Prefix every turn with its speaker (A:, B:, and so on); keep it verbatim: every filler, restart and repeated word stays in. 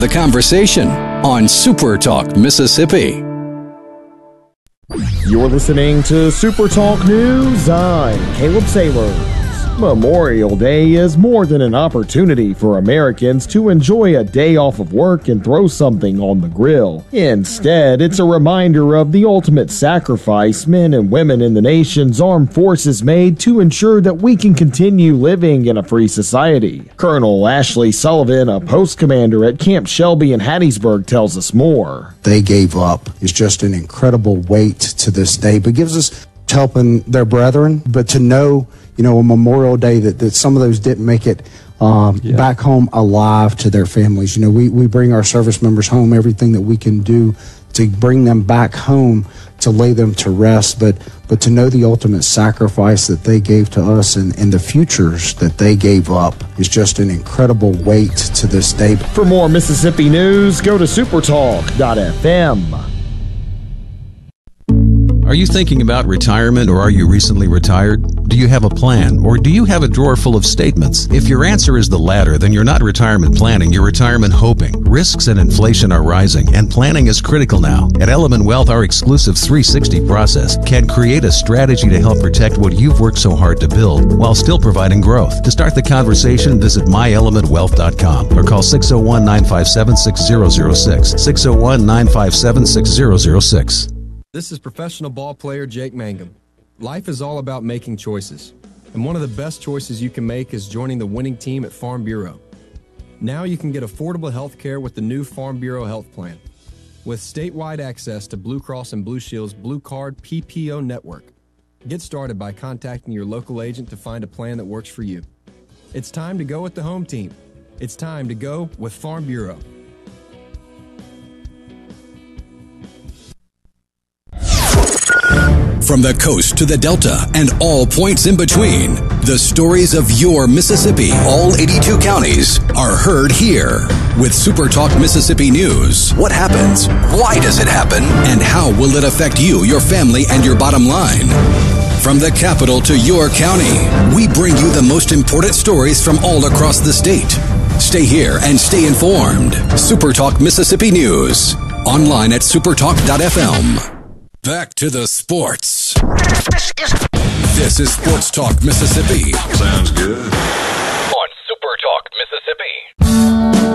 A: The Conversation on Super Talk Mississippi.
B: You're listening to Super Talk News. I'm Caleb Sailors. Memorial Day is more than an opportunity for Americans to enjoy a day off of work and throw something on the grill. Instead, it's a reminder of the ultimate sacrifice men and women in the nation's armed forces made to ensure that we can continue living in a free society. Colonel Ashley Sullivan, a post commander at Camp Shelby in Hattiesburg, tells us more.
C: They gave up is just an incredible weight to this day, but gives us helping their brethren, but to know, you know, a Memorial Day that, that some of those didn't make it um, yeah. back home alive to their families. You know, we, we bring our service members home, everything that we can do to bring them back home, to lay them to rest, but but to know the ultimate sacrifice that they gave to us and, and the futures that they gave up is just an incredible weight to this day.
B: For more Mississippi news, go to supertalk dot f m.
D: Are you thinking about retirement, or are you recently retired? Do you have a plan, or do you have a drawer full of statements? If your answer is the latter, then you're not retirement planning, you're retirement hoping. Risks and inflation are rising, and planning is critical now. At Element Wealth, our exclusive three sixty process can create a strategy to help protect what you've worked so hard to build, while still providing growth. To start the conversation, visit my element wealth dot com or call six oh one, nine five seven, six oh oh six, six oh one, nine five seven, six oh oh six.
E: This is professional ball player Jake Mangum. Life is all about making choices, and one of the best choices you can make is joining the winning team at Farm Bureau. Now you can get affordable health care with the new Farm Bureau Health Plan. With statewide access to Blue Cross and Blue Shield's Blue Card P P O network. Get started by contacting your local agent to find a plan that works for you. It's time to go with the home team. It's time to go with Farm Bureau.
A: From the coast to the Delta and all points in between, the stories of your Mississippi, all eighty-two counties, are heard here. With Super Talk Mississippi News, what happens? Why does it happen? And how will it affect you, your family, and your bottom line? From the capital to your county, we bring you the most important stories from all across the state. Stay here and stay informed. Super Talk Mississippi News. Online at supertalk dot f m. Back to the sports. This is Sports Talk Mississippi.
F: Sounds good.